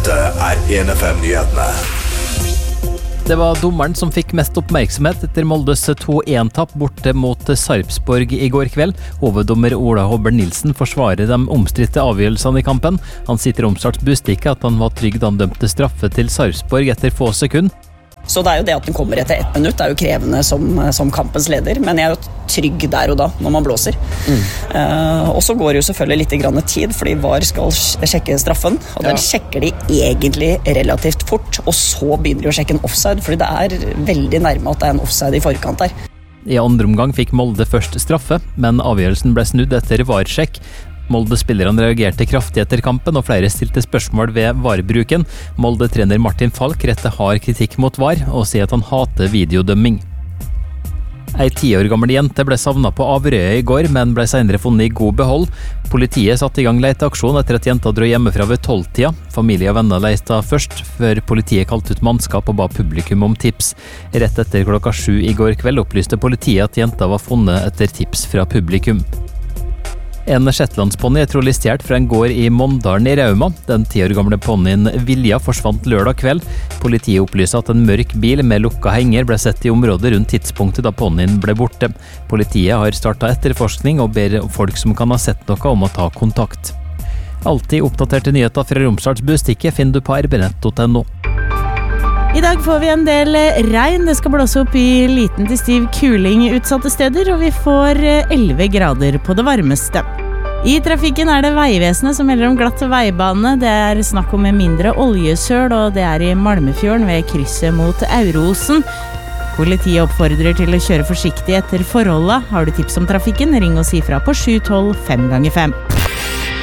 Dette 1FM-nyhetene. Det var dommeren som fikk mest oppmerksomhet etter Moldes 2-1-tapp borte mot Sarpsborg i går kveld. Hoveddommer Ola Håber Nilsen forsvarer de omstridte avgjørelsene i kampen. Han sier i Romsdals Budstikke at han var trygg da han dømte straffe til Sarpsborg etter få sekunder. Så det jo det at den kommer etter 1 minutt, det jo krevende som kampens leder, men jeg jo trygg der og da når man blåser. Og så går det jo selvfølgelig litt grann tid, fordi VAR skal sjekke straffen, og den sjekker de egentlig relativt fort, og så begynner de å sjekke en offside, fordi det veldig nærme at det en offside i forkant der. I andre omgang fikk Molde først straffe, men avgjørelsen ble snudd etter VAR-sjekk. Molde-spillerne reagerte kraftig etter kampen, og flere stilte spørsmål ved VAR-bruken. Molde-trener Martin Falk retter hard kritikk mot VAR, og sier at han hater videodømming. Ei 10 år gammel jente ble savnet på Averøya i går, men ble senere funnet i god behold. Politiet satte i gang leteaksjon etter at jenta dro hjemmefra ved 12-tida. Familie og venner lette først, før politiet kalte ut mannskap og ba publikum om tips. Rett etter 7:00 i går kveld opplyste politiet at jenta var funnet etter tips fra publikum. En shetlandsponni trolig stjert fra en gård i Mondalen i Rauma. Den 10 år gamle ponnien Vilja forsvant lørdag kveld. Politiet opplyser at en mørk bil med lukka henger ble sett i området rundt tidspunktet da ponnien ble borte. Politiet har startet etterforskning og ber folk som kan ha sett noe om å ta kontakt. Alltid oppdaterte nyheter fra Romsdals Budstikke finner du på rbnett.no. I dag får vi en del regn. Det skal blåse opp i liten til stiv kuling utsatte steder, og vi får 11 grader på det varmeste. I trafikken det Veivesenet som melder om glatt veibane. Det snakk om mindre oljesøl, og det i Malmefjorden ved krysset mot Aurosen. Politiet oppfordrer til å kjøre forsiktig etter forholdet. Har du tips om trafikken, ring og si fra på 712 5x5.